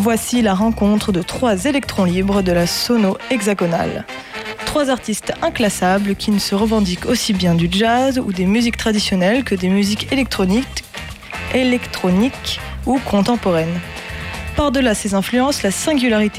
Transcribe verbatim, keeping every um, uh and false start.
Voici la rencontre de trois électrons libres de la sono hexagonale. Trois artistes inclassables qui ne se revendiquent aussi bien du jazz ou des musiques traditionnelles que des musiques électroniques, électroniques ou contemporaines. Par-delà ces influences, la singularité